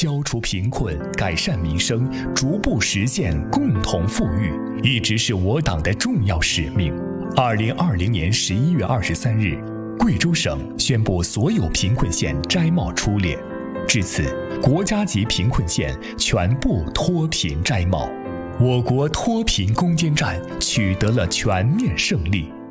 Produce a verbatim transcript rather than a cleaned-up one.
消除贫困、改善民生，逐步实现共同富裕，一直是我党的重要使命。二零二零年十一月二十三日，贵州省宣布所有贫困县摘帽出列，至此，国家级贫困县全部脱贫摘帽，我国脱贫攻坚战取得了全面胜利。